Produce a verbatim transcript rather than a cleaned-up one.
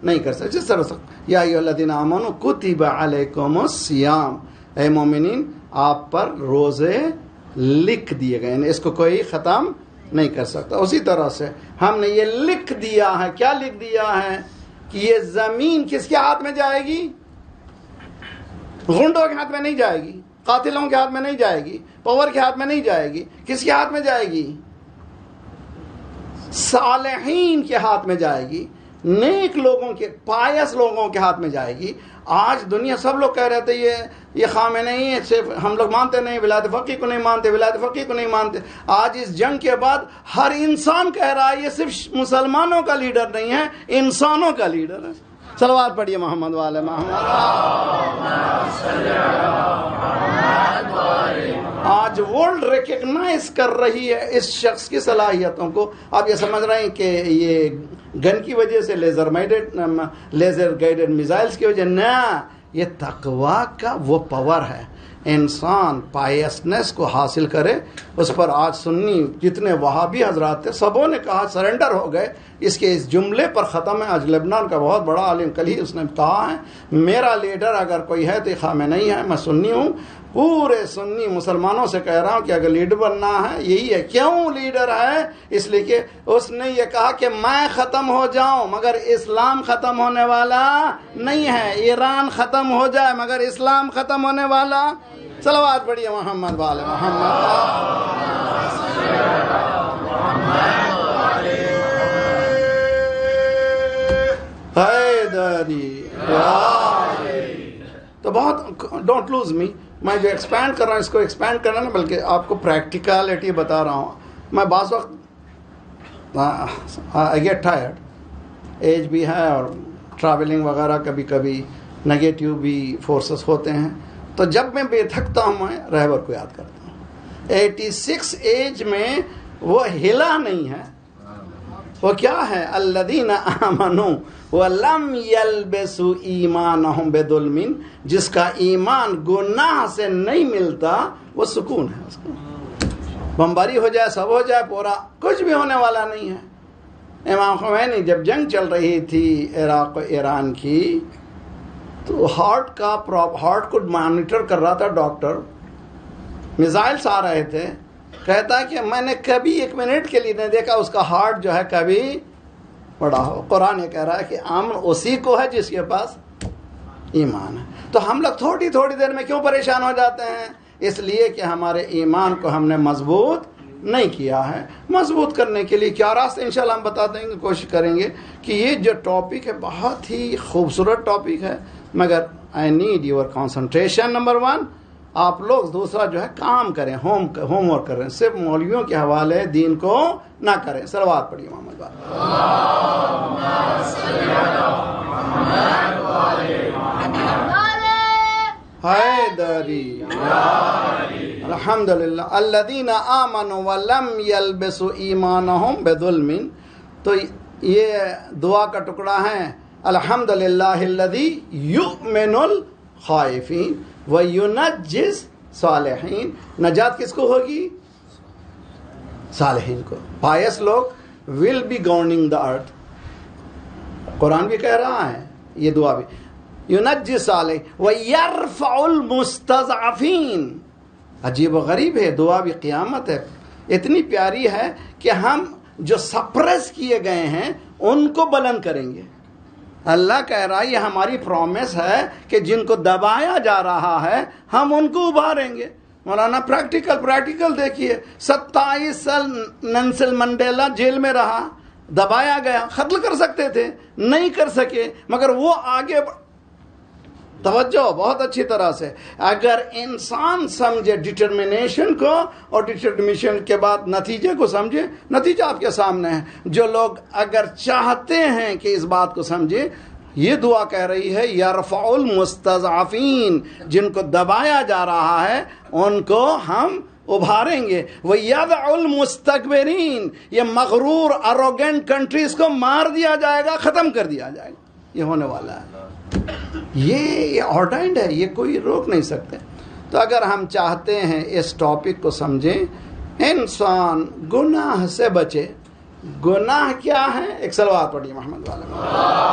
نہیں کر سکتے. جس طرح یا ایھا الذین آمنوا کتب علیکم الصیام، اے مومنین آپ پر روزے لکھ دیے گئے ہیں، اس کو کوئی ختم نہیں کر سکتا. اسی طرح سے ہم نے یہ لکھ دیا ہے. کیا لکھ دیا ہے؟ کہ یہ زمین کس کے ہاتھ میں جائے گی؟ غنڈوں کے ہاتھ میں نہیں جائے گی، قاتلوں کے ہاتھ میں نہیں جائے گی، پاور کے ہاتھ میں نہیں جائے گی. کس کے ہاتھ میں جائے گی؟ صالحین کے ہاتھ میں جائے گی، نیک لوگوں کے، پائس لوگوں کے ہاتھ میں جائے گی. آج دنیا سب لوگ کہہ رہے تھے یہ یہ خامنئی ہے، صرف ہم لوگ مانتے نہیں، ولایت فقیہ کو نہیں مانتے، ولایت فقیہ کو نہیں مانتے. آج اس جنگ کے بعد ہر انسان کہہ رہا ہے یہ صرف مسلمانوں کا لیڈر نہیں ہے، انسانوں کا لیڈر ہے. صلوات پڑھیے محمد والے محمد. آج ورلڈ ریکگنائز کر رہی ہے اس شخص کی صلاحیتوں کو. آپ یہ سمجھ رہے ہیں کہ یہ گن کی وجہ سے، laser minded laser guided missiles کی وجہ، نہ، یہ تقوی کا وہ پاور ہے. انسان پائسنس کو حاصل کرے اس پر. آج سنی جتنے وہابی حضرات تھے سبوں نے کہا سرنڈر ہو گئے. اس کے اس جملے پر ختم ہے. آج لبنان کا بہت بڑا عالم کل ہی اس نے کہا ہے میرا لیڈر اگر کوئی ہے تو خامنئی ہے. میں سنی ہوں، پورے سنی مسلمانوں سے کہہ رہا ہوں کہ اگر لیڈر بننا ہے یہی ہے. کیوں لیڈر ہے؟ اس لیے کہ اس نے یہ کہا کہ میں ختم ہو جاؤں مگر اسلام ختم ہونے والا نہیں ہے. ایران ختم ہو جائے مگر اسلام ختم ہونے والا. صلوات پڑھیے محمد والے محمد. حیدری. تو بہت ڈونٹ لوز می. میں جو ایکسپینڈ کر رہا ہوں اس کو ایکسپینڈ کرنا نہیں بلکہ آپ کو پریکٹیکلٹی بتا رہا ہوں. میں بعض وقت آئی گیٹ ٹائرڈ، ایج بھی ہے اور ٹریولنگ وغیرہ کبھی کبھی نگیٹیو بھی فورسز ہوتے ہیں. تو جب میں بے تھکتا ہوں میں رہبر کو یاد کرتا ہوں. ایٹی سکس ایج میں وہ ہلا نہیں ہے. وہ کیا ہے؟ الذین آمنوا ولم یلبسوا ایمانہم بظلم، جس کا ایمان گناہ سے نہیں ملتا وہ سکون ہے. اس کو بمباری ہو جائے، سب ہو جائے، پورا کچھ بھی ہونے والا نہیں ہے. امام خمینی جب جنگ چل رہی تھی عراق و ایران کی تو ہارٹ کا ہارٹ کو مانیٹر کر رہا تھا ڈاکٹر. میزائلس آ رہے تھے. کہتا کہ میں نے کبھی ایک منٹ کے لیے نہیں دیکھا اس کا ہارٹ جو ہے کبھی بڑا ہو. قرآن یہ کہہ رہا ہے کہ امن اسی کو ہے جس کے پاس ایمان ہے. تو ہم لوگ تھوڑی تھوڑی دیر میں کیوں پریشان ہو جاتے ہیں؟ اس لیے کہ ہمارے ایمان کو ہم نے مضبوط نہیں کیا ہے. مضبوط کرنے کے لیے کیا راستہ انشاءاللہ ہم بتا دیں گے، کوشش کریں گے کہ یہ جو ٹاپک ہے بہت ہی خوبصورت ٹاپک ہے مگر I need your concentration. Number one, آپ لوگ دوسرا جو ہے کام کریں، ہوم ہوم ورک کریں. صرف مولویوں کے حوالے دین کو نہ کریں. صلوات پڑھیے محمد بات. حیدری. الحمدللہ. الذین آمنوا ولم یلبسوا ایمانہم بظلم. تو یہ دعا کا ٹکڑا ہے الحمدللہ الذی یؤمن الخائفین وینجز صالحین. نجات کس کو ہوگی؟ صالحین کو. پائس لوگ ول بی گورننگ دا ارتھ. قرآن بھی کہہ رہا ہے، یہ دعا بھی. ینجی صالح ویرفع المستضعفین. عجیب و غریب ہے دعا بھی. قیامت ہے اتنی پیاری ہے کہ ہم جو سپریس کیے گئے ہیں ان کو بلند کریں گے. اللہ کہہ رہا ہے یہ ہماری پرومس ہے کہ جن کو دبایا جا رہا ہے ہم ان کو ابھاریں گے. مولانا پریکٹیکل پریکٹیکل دیکھیے. ستائیس سال نیلسن منڈیلا جیل میں رہا، دبایا گیا. قتل کر سکتے تھے، نہیں کر سکے مگر وہ آگے. توجہ بہت اچھی طرح سے. اگر انسان سمجھے ڈٹرمنیشن کو اور ڈٹرمنیشن کے بعد نتیجے کو سمجھے، نتیجہ آپ کے سامنے ہے. جو لوگ اگر چاہتے ہیں کہ اس بات کو سمجھے، یہ دعا کہہ رہی ہے یرفع المستضعفین، جن کو دبایا جا رہا ہے ان کو ہم ابھاریں گے. وَيَدْعُ الْمُسْتَكْبِرِينَ، یہ مغرور اروگنٹ کنٹریز کو مار دیا جائے گا، ختم کر دیا جائے گا. یہ ہونے والا ہے. یہ آرڈائنڈ ہے، یہ کوئی روک نہیں سکتے. تو اگر ہم چاہتے ہیں اس ٹاپک کو سمجھیں، انسان گناہ سے بچے. گناہ کیا ہے؟ ایک صلوات پڑھیے محمد والا.